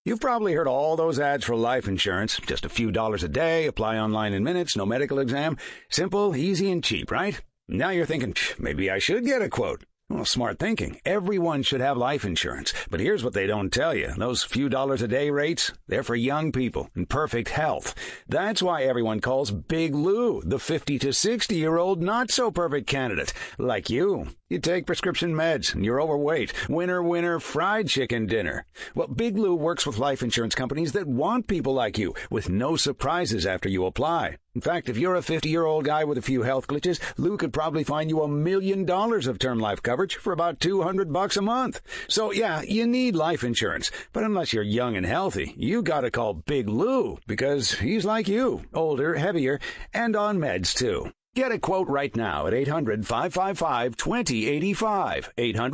You've probably heard all those ads for life insurance. Just a few dollars a day, apply online in minutes, no medical exam. Simple, easy, and cheap, right? Now you're thinking, maybe I should get a quote. Well, smart thinking. Everyone should have life insurance. But here's what they don't tell you. Those few dollars a day rates, they're for young people in perfect health. That's why everyone calls Big Lou the 50 to 60-year-old not-so-perfect candidate. Like you. You take prescription meds and you're overweight. Winner, winner, fried chicken dinner. Well, Big Lou works with life insurance companies that want people like you with no surprises after you apply. In fact, if you're a 50-year-old guy with a few health glitches, Lou could probably find you $1 million of term life coverage for about $200 a month. So, yeah, you need life insurance. But unless you're young and healthy, you gotta call Big Lou because he's like you, older, heavier, and on meds, too. Get a quote right now at 800-555-2085,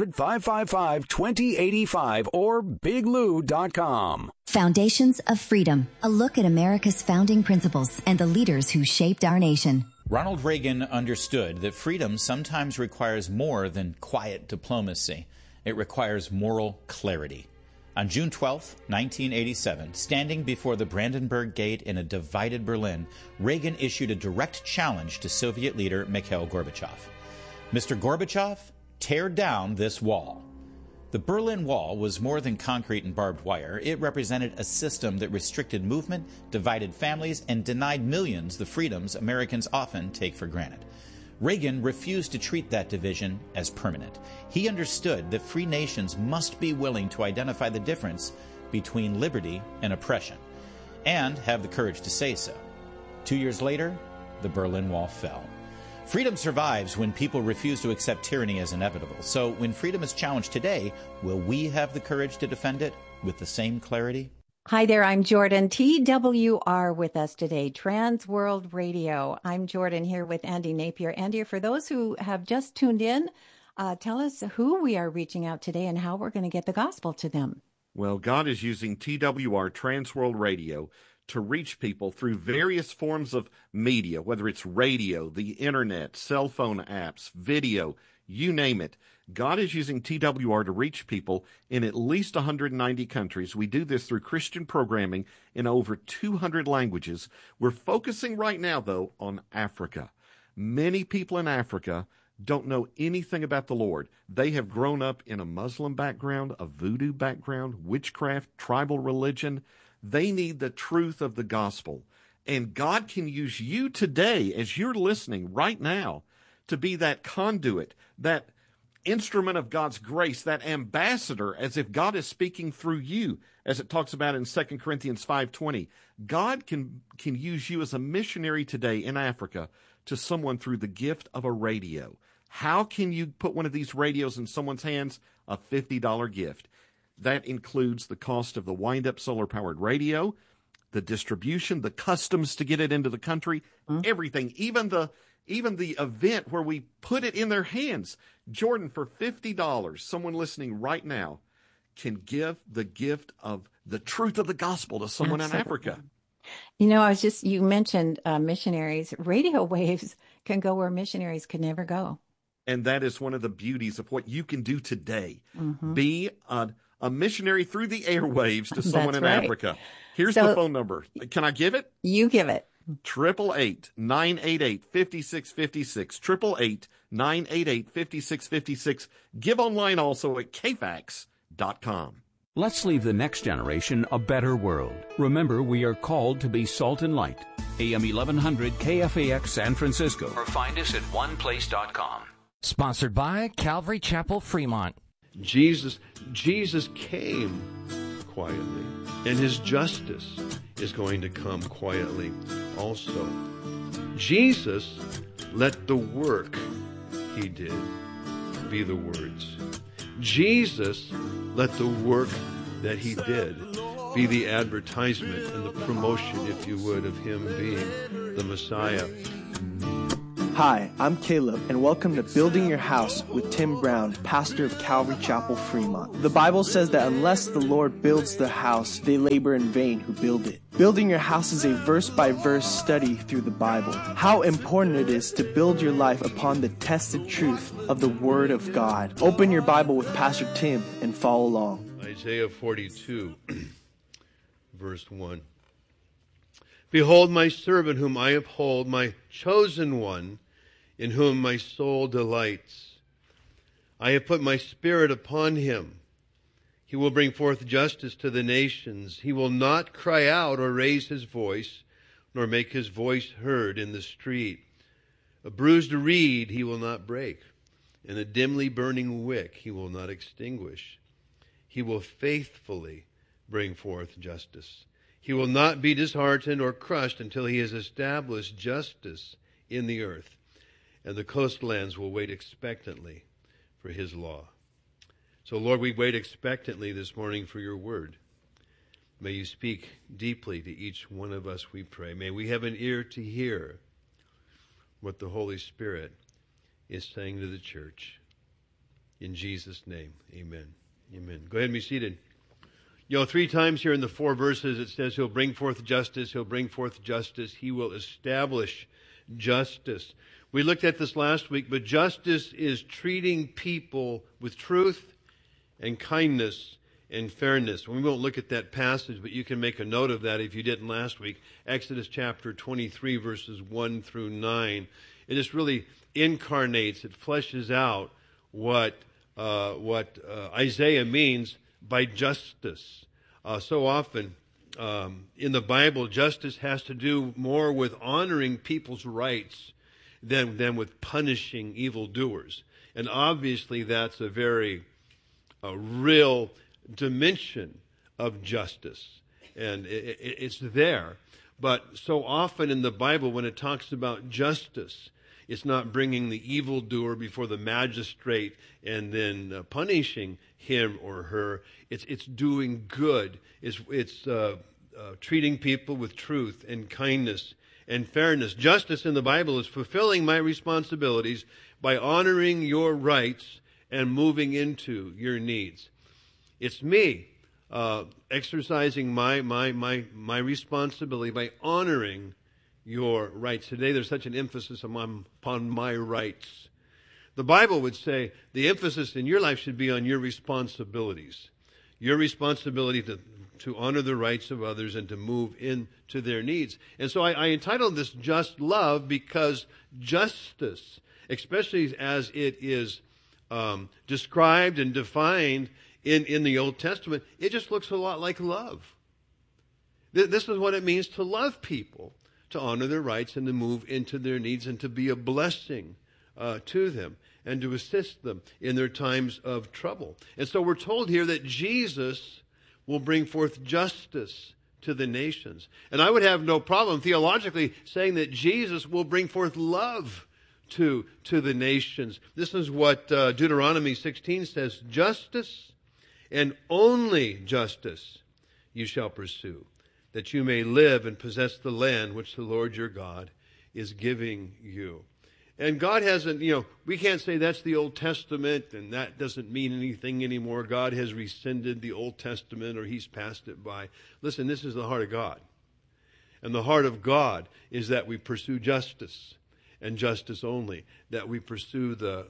800-555-2085, or biglou.com. Foundations of Freedom, a look at America's founding principles and the leaders who shaped our nation. Ronald Reagan understood that freedom sometimes requires more than quiet diplomacy. It requires moral clarity. On June 12, 1987, standing before the Brandenburg Gate in a divided Berlin, Reagan issued a direct challenge to Soviet leader Mikhail Gorbachev. Mr. Gorbachev, tear down this wall. The Berlin Wall was more than concrete and barbed wire. It represented a system that restricted movement, divided families, and denied millions the freedoms Americans often take for granted. Reagan refused to treat that division as permanent. He understood that free nations must be willing to identify the difference between liberty and oppression, and have the courage to say so. 2 years later, the Berlin Wall fell. Freedom survives when people refuse to accept tyranny as inevitable. So when freedom is challenged today, will we have the courage to defend it with the same clarity? Hi there, I'm Jordan. TWR with us today, Trans World Radio. I'm Jordan here with Andy Napier. Andy, for those who have just tuned in, tell us who we are reaching out today and how we're going to get the gospel to them. Well, God is using TWR, Trans World Radio, to reach people through various forms of media, whether it's radio, the internet, cell phone apps, video, you name it. God is using TWR to reach people in at least 190 countries. We do this through Christian programming in over 200 languages. We're focusing right now, though, on Africa. Many people in Africa don't know anything about the Lord. They have grown up in a Muslim background, a voodoo background, witchcraft, tribal religion. They need the truth of the gospel. And God can use you today, as you're listening right now, to be that conduit, that instrument of God's grace, that ambassador, as if God is speaking through you, as it talks about in 2 Corinthians 5:20. God can use you as a missionary today in Africa to someone through the gift of a radio. How can you put one of these radios in someone's hands? A $50 gift. That includes the cost of the wind-up solar-powered radio, the distribution, the customs to get it into the country, everything, even the event where we put it in their hands. Jordan, for $50, someone listening right now can give the gift of the truth of the gospel to someone in Africa. You know, you mentioned missionaries. Radio waves can go where missionaries could never go. And that is one of the beauties of what you can do today. Be a missionary through the airwaves to someone in Africa. Here's the phone number. Can I give it? You give it. 888-988-5656. 888-988-5656. Give online also at kfax.com. Let's leave the next generation a better world. Remember, we are called to be salt and light. AM 1100 KFAX San Francisco. Or find us at oneplace.com. Sponsored by Calvary Chapel, Fremont. Jesus came quietly, and his justice is going to come quietly also. Jesus let the work he did be the words. Jesus let the work that he did be the advertisement and the promotion, if you would, of him being the Messiah. Hi, I'm Caleb, and welcome to Building Your House with Tim Brown, pastor of Calvary Chapel, Fremont. The Bible says that unless the Lord builds the house, they labor in vain who build it. Building Your House is a verse-by-verse study through the Bible. How important it is to build your life upon the tested truth of the Word of God. Open your Bible with Pastor Tim and follow along. Isaiah 42. verse 1. Behold my servant whom I uphold, my chosen one, in whom my soul delights. I have put my spirit upon him. He will bring forth justice to the nations. He will not cry out or raise his voice, nor make his voice heard in the street. A bruised reed he will not break, and a dimly burning wick he will not extinguish. He will faithfully bring forth justice. He will not be disheartened or crushed until he has established justice in the earth, and the coastlands will wait expectantly for his law. So, Lord, we wait expectantly this morning for your word. May you speak deeply to each one of us, we pray. May we have an ear to hear what the Holy Spirit is saying to the church. In Jesus' name, amen. Amen. Go ahead and be seated. 3 times here in the 4 verses it says he'll bring forth justice, he'll bring forth justice, he will establish justice. We looked at this last week, but justice is treating people with truth and kindness and fairness. We won't look at that passage, but you can make a note of that if you didn't last week. Exodus chapter 23, verses 1 through 9. It just really incarnates, it fleshes out what Isaiah means by justice. So often in the Bible, justice has to do more with honoring people's rights than with punishing evildoers. And obviously that's a very real dimension of justice. And it's there. But so often in the Bible, when it talks about justice, it's not bringing the evildoer before the magistrate and then punishing him or her. It's doing good. It's treating people with truth and kindness and fairness. Justice in the Bible is fulfilling my responsibilities by honoring your rights and moving into your needs. It's me exercising my responsibility by honoring your rights. Today there's such an emphasis upon my rights. The Bible would say the emphasis in your life should be on your responsibilities. Your responsibility to honor the rights of others and to move into their needs. And so I entitled this Just Love because justice, especially as it is described and defined in the Old Testament, it just looks a lot like love. This is what it means to love people, to honor their rights and to move into their needs and to be a blessing to them and to assist them in their times of trouble. And so we're told here that Jesus will bring forth justice to the nations. And I would have no problem theologically saying that Jesus will bring forth love to the nations. This is what Deuteronomy 16 says, justice and only justice you shall pursue, that you may live and possess the land which the Lord your God is giving you. And God hasn't, we can't say that's the Old Testament and that doesn't mean anything anymore. God has rescinded the Old Testament or he's passed it by. Listen, this is the heart of God. And the heart of God is that we pursue justice and justice only, that we pursue the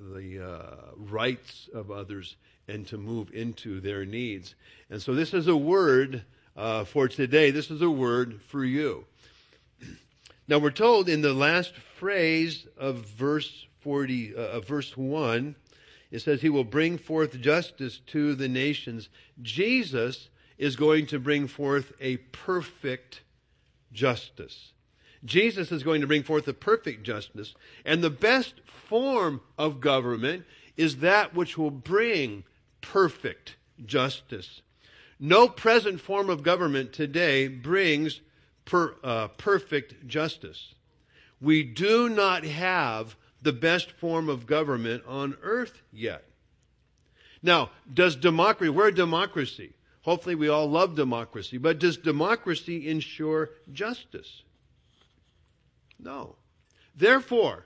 rights of others and to move into their needs. And so this is a word for today. This is a word for you. Now we're told in the last phrase of verse 1, it says he will bring forth justice to the nations. Jesus is going to bring forth a perfect justice. Jesus is going to bring forth a perfect justice, and the best form of government is that which will bring perfect justice. No present form of government today brings perfect justice. We do not have the best form of government on earth yet. Now, we're a democracy. Hopefully we all love democracy, but does democracy ensure justice? No. Therefore,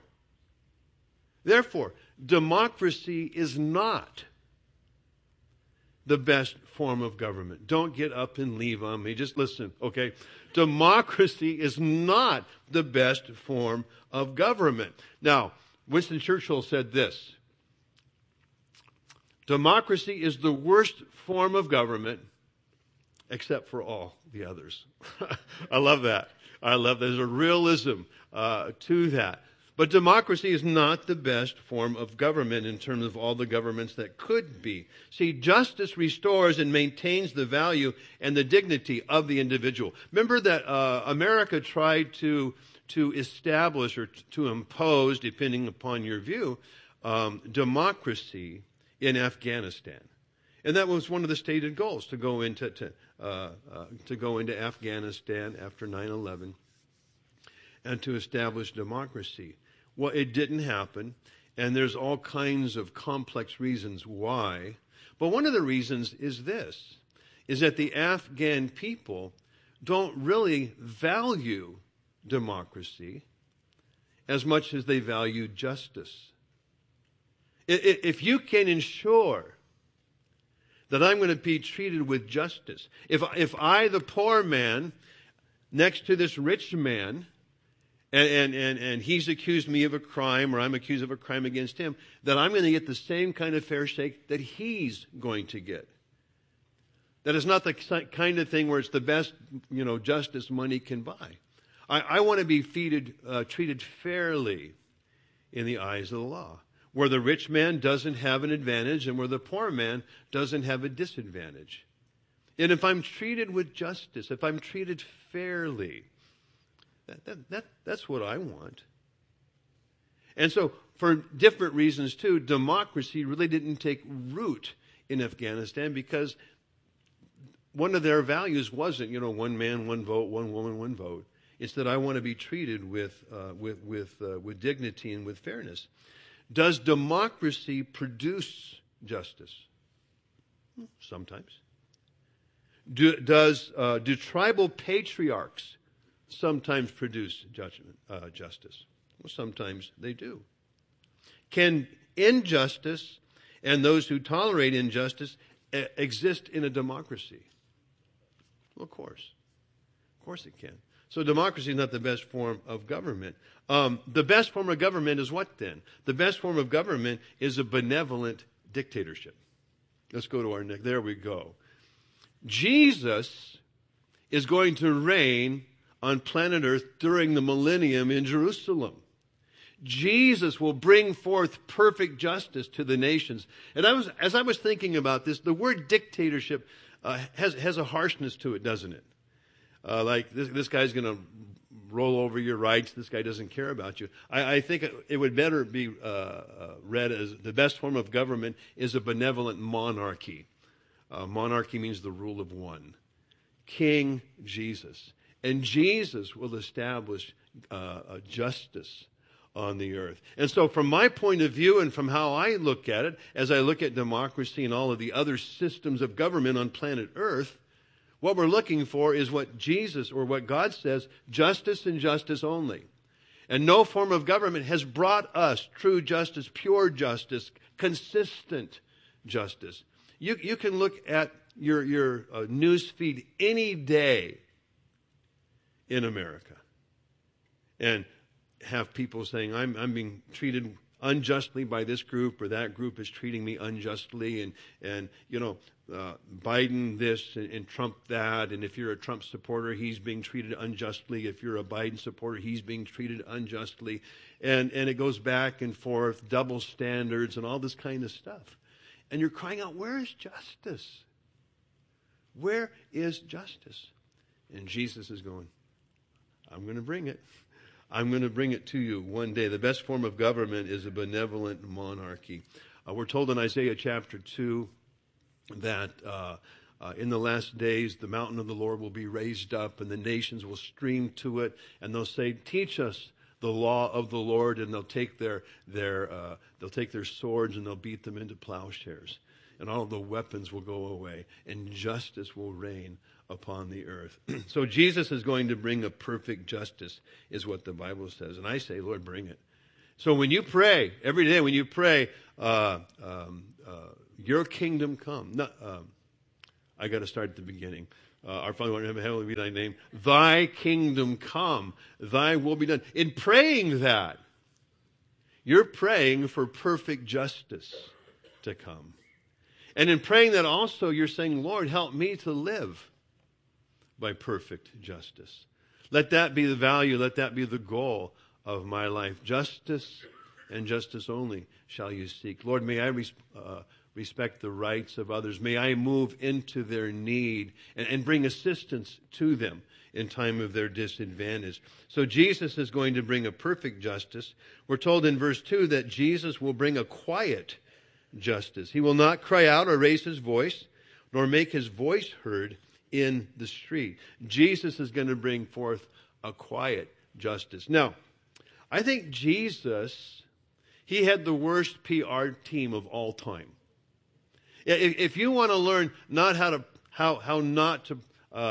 democracy is not the best form of government. Don't get up and leave on me. Just listen, okay? Democracy is not the best form of government. Now, Winston Churchill said this: democracy is the worst form of government except for all the others. I love that. There's a realism to that. But democracy is not the best form of government in terms of all the governments that could be. See, justice restores and maintains the value and the dignity of the individual. Remember that America tried to establish or to impose, depending upon your view, democracy in Afghanistan. And that was one of the stated goals, to go into Afghanistan after 9/11 and to establish democracy. Well, it didn't happen, and there's all kinds of complex reasons why. But one of the reasons is this, is that the Afghan people don't really value democracy as much as they value justice. If you can ensure that I'm going to be treated with justice, if I, the poor man, next to this rich man, and he's accused me of a crime, or I'm accused of a crime against him, that I'm going to get the same kind of fair shake that he's going to get. That is not the kind of thing where it's the best, justice money can buy. I want to be treated fairly in the eyes of the law, where the rich man doesn't have an advantage and where the poor man doesn't have a disadvantage. And if I'm treated with justice, if I'm treated fairly, that's what I want. And so, for different reasons too, democracy really didn't take root in Afghanistan because one of their values wasn't, one man, one vote, one woman, one vote. It's that I want to be treated with dignity and with fairness. Does democracy produce justice? Sometimes. Do tribal patriarchs sometimes produce justice? Well, sometimes they do. Can injustice and those who tolerate injustice exist in a democracy? Well, of course. Of course it can. So democracy is not the best form of government. The best form of government is what then? The best form of government is a benevolent dictatorship. Let's go to our next. There we go. Jesus is going to reign on planet Earth during the millennium in Jerusalem. Jesus will bring forth perfect justice to the nations. And as I was thinking about this, the word dictatorship has a harshness to it, doesn't it? Like this guy's going to roll over your rights. This guy doesn't care about you. I think it would better be read as the best form of government is a benevolent monarchy. Monarchy means the rule of one. King Jesus. And Jesus will establish justice on the earth. And so from my point of view and from how I look at it, as I look at democracy and all of the other systems of government on planet Earth, what we're looking for is what Jesus or what God says, justice and justice only. And no form of government has brought us true justice, pure justice, consistent justice. You can look at your news feed any day in America and have people saying, I'm being treated unjustly by this group, or that group is treating me unjustly, and Biden this and Trump that, and if you're a Trump supporter, he's being treated unjustly. If you're a Biden supporter, he's being treated unjustly. And it goes back and forth, double standards and all this kind of stuff. And you're crying out, where is justice? Where is justice? And Jesus is going, I'm going to bring it. I'm going to bring it to you one day. The best form of government is a benevolent monarchy. We're told in Isaiah chapter 2 that in the last days the mountain of the Lord will be raised up and the nations will stream to it, and they'll say, teach us the law of the Lord, and they'll take their swords and they'll beat them into plowshares, and all of the weapons will go away, and justice will reign upon the earth. So Jesus is going to bring a perfect justice, is what the Bible says. And I say, Lord, bring it. So when you pray, every day when you pray, your kingdom come. I got to start at the beginning. Our Father who art in heaven, hallowed be thy name. Thy kingdom come. Thy will be done. In praying that, you're praying for perfect justice to come. And in praying that also, you're saying, Lord, help me to live by perfect justice. Let that be the value, let that be the goal of my life. Justice and justice only shall you seek. Lord, may I respect the rights of others. May I move into their need and bring assistance to them in time of their disadvantage. So Jesus is going to bring a perfect justice. We're told in verse 2 that Jesus will bring a quiet justice. He will not cry out or raise his voice, nor make his voice heard in the street. Jesus is going to bring forth a quiet justice. Now, I think Jesus, he had the worst PR team of all time. If you want to learn not how not to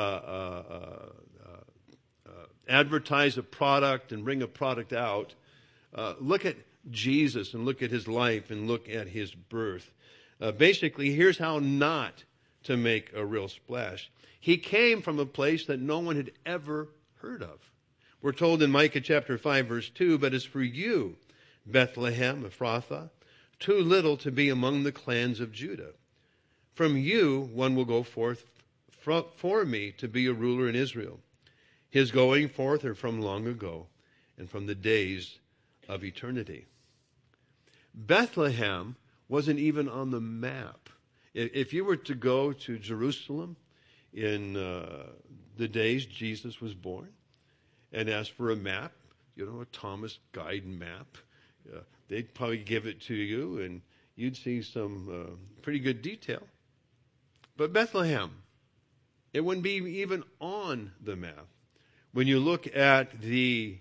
advertise a product and bring a product out, look at Jesus and look at his life and look at his birth. Basically, here's how not to make a real splash. He came from a place that no one had ever heard of. We're told in Micah chapter 5, verse 2, "But as for you, Bethlehem Ephrathah, too little to be among the clans of Judah. From you one will go forth for me to be a ruler in Israel. His going forth are from long ago and from the days of eternity." Bethlehem wasn't even on the map. If you were to go to Jerusalem in the days Jesus was born and ask for a map, a Thomas Guide map, they'd probably give it to you and you'd see some pretty good detail. But Bethlehem, it wouldn't be even on the map. When you look at the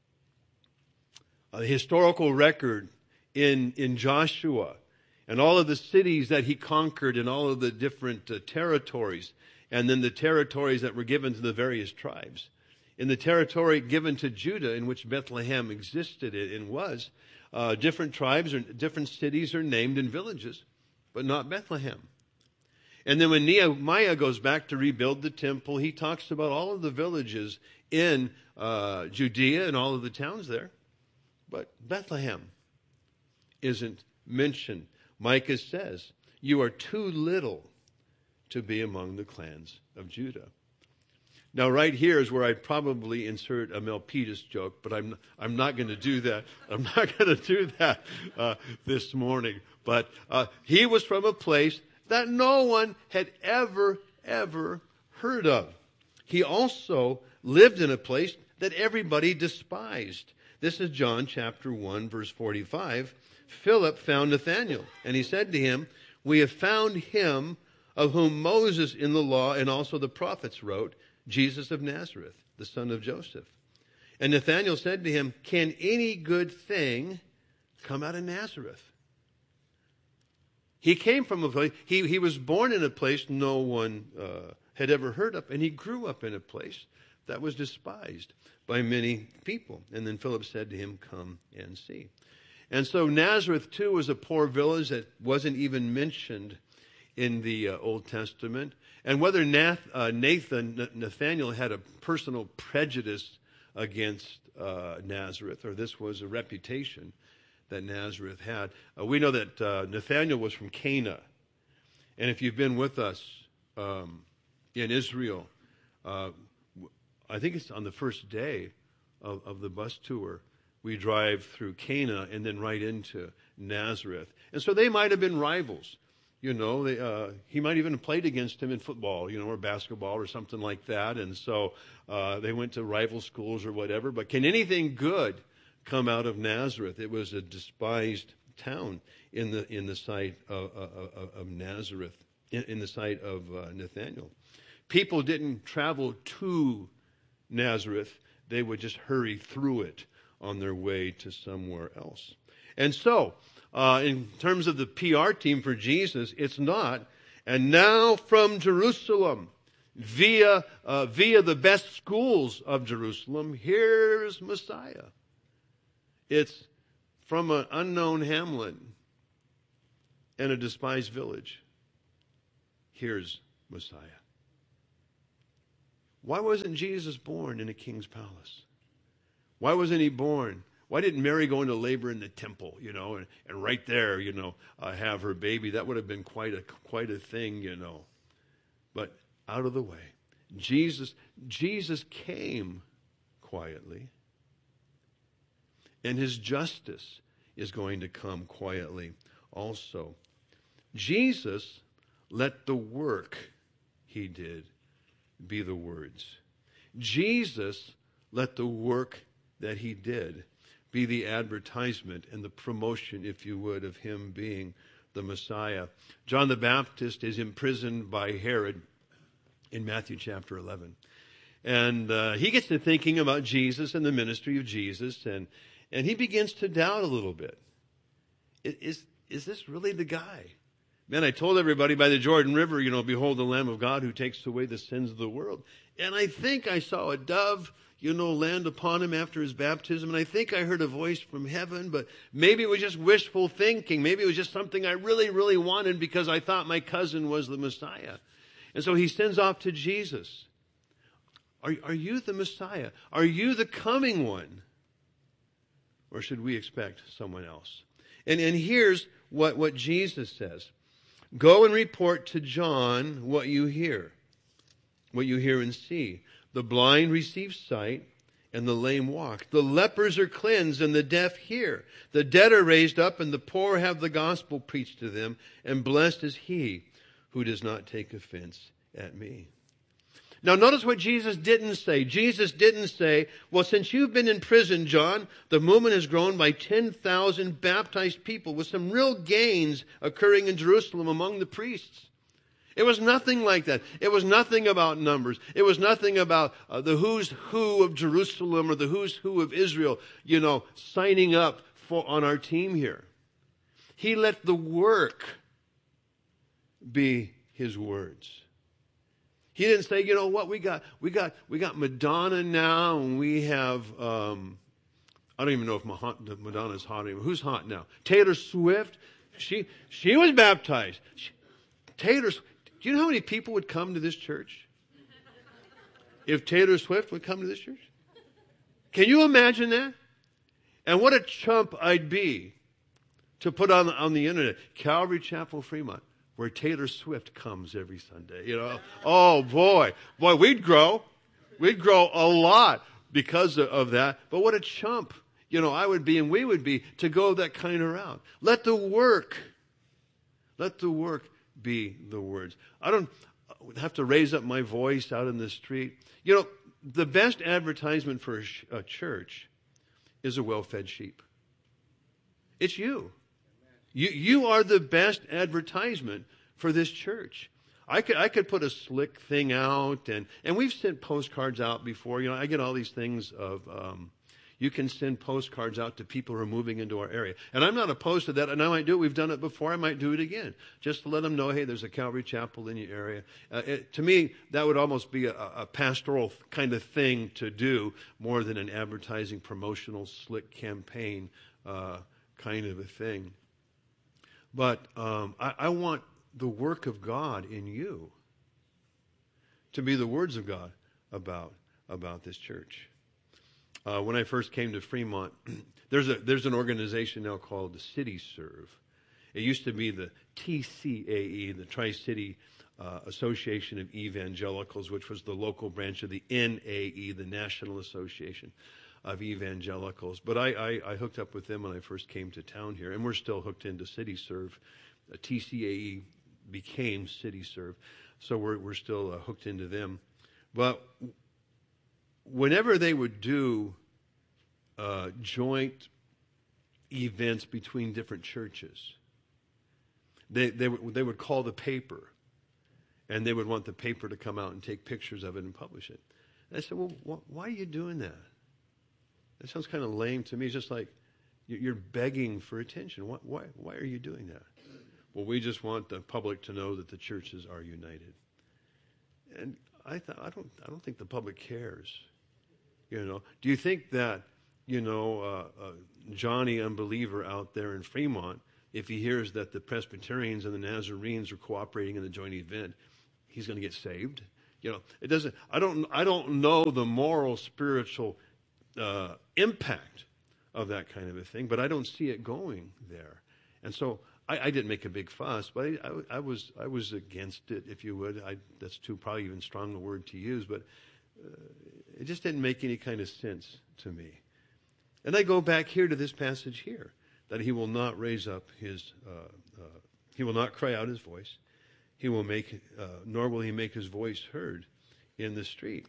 historical record in Joshua and all of the cities that he conquered and all of the different territories, and then the territories that were given to the various tribes. In the territory given to Judah, in which Bethlehem existed and was, different tribes or different cities are named in villages, but not Bethlehem. And then when Nehemiah goes back to rebuild the temple, he talks about all of the villages in Judea and all of the towns there. But Bethlehem isn't mentioned. Micah says, "You are too little to be among the clans of Judah." Now, right here is where I'd probably insert a Milpitas joke, but I'm not going to do that. I'm not going to do that this morning. But he was from a place that no one had ever heard of. He also lived in a place that everybody despised. This is John chapter 1, verse 45. Philip found Nathanael, and he said to him, "We have found him of whom Moses in the law and also the prophets wrote, Jesus of Nazareth, the son of Joseph." And Nathanael said to him, "Can any good thing come out of Nazareth?" He came from a place, he was born in a place no one had ever heard of, and he grew up in a place that was despised by many people. And then Philip said to him, "Come and see." And so Nazareth, too, was a poor village that wasn't even mentioned in the Old Testament. And whether Nathanael had a personal prejudice against Nazareth, or this was a reputation that Nazareth had, we know that Nathanael was from Cana. And if you've been with us in Israel, I think it's on the first day of the bus tour, we drive through Cana and then right into Nazareth. And so they might have been rivals. He might even have played against him in football, or basketball or something like that. And so they went to rival schools or whatever. But can anything good come out of Nazareth? It was a despised town in the sight of Nazareth, in the sight of Nathanael. People didn't travel to Nazareth. They would just hurry through it on their way to somewhere else. And so, in terms of the PR team for Jesus, it's not, "And now from Jerusalem, via the best schools of Jerusalem, here's Messiah." It's from an unknown hamlet and a despised village. Here's Messiah. Why wasn't Jesus born in a king's palace? Why wasn't he born? Why didn't Mary go into labor in the temple, and right there, have her baby? That would have been quite a thing, But out of the way, Jesus came quietly, and his justice is going to come quietly also. Jesus let the work he did be the words. Jesus let the work that he did be the advertisement and the promotion, if you would, of him being the Messiah. John the Baptist is imprisoned by Herod in Matthew chapter 11. And he gets to thinking about Jesus and the ministry of Jesus, and he begins to doubt a little bit. Is this really the guy? Man, I told everybody by the Jordan River, behold the Lamb of God who takes away the sins of the world. And I think I saw a dove, land upon him after his baptism. And I think I heard a voice from heaven, but maybe it was just wishful thinking. Maybe it was just something I really, really wanted because I thought my cousin was the Messiah. And so he sends off to Jesus. Are you the Messiah? Are you the coming one? Or should we expect someone else? And here's what Jesus says. Go and report to John what you hear and see. The blind receive sight, and the lame walk. The lepers are cleansed, and the deaf hear. The dead are raised up, and the poor have the gospel preached to them. And blessed is he who does not take offense at me. Now notice what Jesus didn't say. Jesus didn't say, well, since you've been in prison, John, the movement has grown by 10,000 baptized people with some real gains occurring in Jerusalem among the priests. It was nothing like that. It was nothing about numbers. It was nothing about the who's who of Jerusalem or the who's who of Israel, signing up on our team here. He let the work be his words. He didn't say, what, we got Madonna now, and we have, I don't even know if Madonna's hot anymore. Who's hot now? Taylor Swift. She was baptized. Do you know how many people would come to this church if Taylor Swift would come to this church? Can you imagine that? And what a chump I'd be to put on the internet, Calvary Chapel, Fremont, where Taylor Swift comes every Sunday. Oh boy, we'd grow a lot because of that. But what a chump, I would be and we would be to go that kind of route. Let the work be the words. I don't have to raise up my voice out in the street. The best advertisement for a church is a well-fed sheep. It's you. You are the best advertisement for this church. I could put a slick thing out, and we've sent postcards out before. I get all these things of you can send postcards out to people who are moving into our area. And I'm not opposed to that, and I might do it. We've done it before. I might do it again, just to let them know, hey, there's a Calvary Chapel in your area. To me, that would almost be a pastoral kind of thing to do more than an advertising, promotional, slick campaign kind of a thing. But I want the work of God in you to be the words of God about this church. When I first came to Fremont, there's an organization now called the City Serve. It used to be the TCAE, the Tri-City Association of Evangelicals, which was the local branch of the NAE, the National Association of Evangelicals. But I hooked up with them when I first came to town here, and we're still hooked into City Serve. TCAE became City Serve, so we're still hooked into them. But whenever they would do joint events between different churches, they would call the paper, and they would want the paper to come out and take pictures of it and publish it. And I said, well, why are you doing that? That sounds kind of lame to me. It's just like you're begging for attention. Why are you doing that? Well, we just want the public to know that the churches are united. And I thought, I don't think the public cares. Do you think that Johnny Unbeliever out there in Fremont, if he hears that the Presbyterians and the Nazarenes are cooperating in the joint event, he's going to get saved? It doesn't. I don't know the moral, spiritual impact of that kind of a thing, but I don't see it going there. And so I didn't make a big fuss, but I was against it, if you would. That's too probably even strong a word to use, but it just didn't make any kind of sense to me. And I go back here to this passage here, that he will not raise up his, he will not cry out his voice. He will make, nor will he make his voice heard in the street.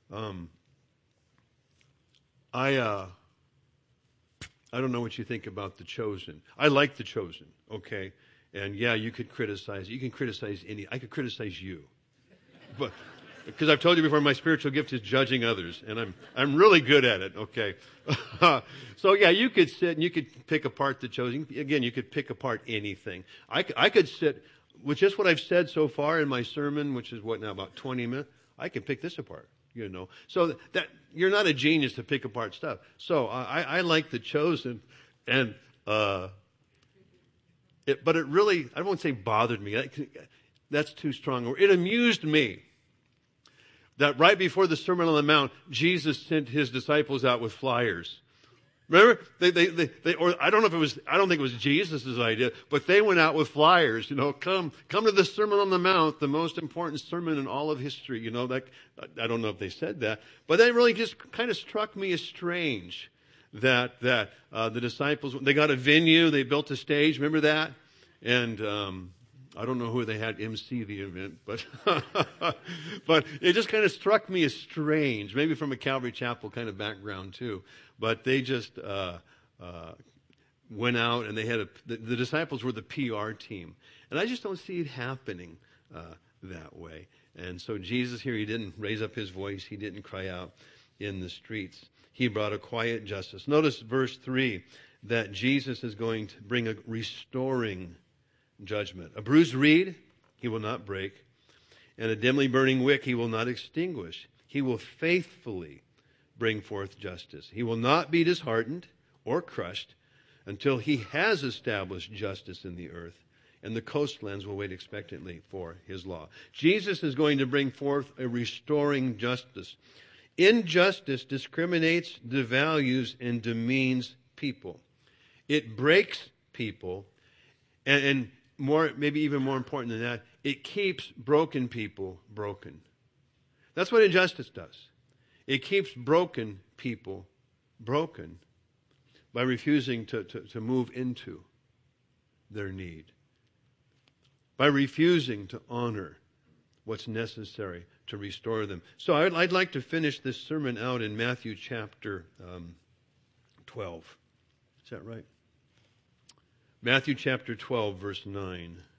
I don't know what you think about The Chosen. I like The Chosen, okay? And yeah, you could criticize. You can criticize I could criticize you. But because I've told you before, my spiritual gift is judging others, and I'm really good at it, okay? So yeah, you could sit and you could pick apart The Chosen. Again, you could pick apart anything. I could sit with just what I've said so far in my sermon, which is what now, about 20 minutes. I could pick this apart. You know, so that you're not a genius to pick apart stuff. So I like The Chosen, and but it really, I won't say bothered me. That's too strong. It amused me that right before the Sermon on the Mount, Jesus sent his disciples out with flyers. Remember, or I don't know if it was, I don't think it was Jesus' idea, but they went out with flyers, you know, come to the Sermon on the Mount, the most important sermon in all of history, you know, that, I don't know if they said that, but that really just kind of struck me as strange that the disciples, they got a venue, they built a stage, remember that? And, I don't know who they had MC the event, but but it just kind of struck me as strange, maybe from a Calvary Chapel kind of background too. But they just went out and they had the disciples were the PR team, and I just don't see it happening that way. And so Jesus here, he didn't raise up his voice, he didn't cry out in the streets. He brought a quiet justice. Notice verse 3 that Jesus is going to bring a restoring judgment. A bruised reed he will not break, and a dimly burning wick he will not extinguish. He will faithfully bring forth justice. He will not be disheartened or crushed until he has established justice in the earth, and the coastlands will wait expectantly for his law. Jesus is going to bring forth a restoring justice. Injustice discriminates, devalues, and demeans people. It breaks people, and more, maybe even more important than that, it keeps broken people broken. That's what injustice does. It keeps broken people broken by refusing to move into their need, by refusing to honor what's necessary to restore them. So I'd like to finish this sermon out in Matthew chapter 12. Is that right? Matthew chapter 12, verse 9.